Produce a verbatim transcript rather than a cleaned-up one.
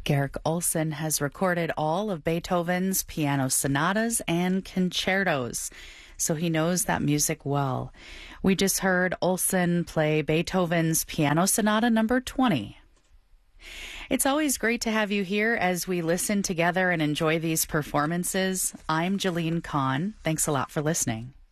Garrick Olson has recorded all of Beethoven's piano sonatas and concertos, so he knows that music well. We just heard Olson play Beethoven's Piano Sonata number twenty. It's always great to have you here as we listen together and enjoy these performances. I'm Jeline Kahn. Thanks a lot for listening.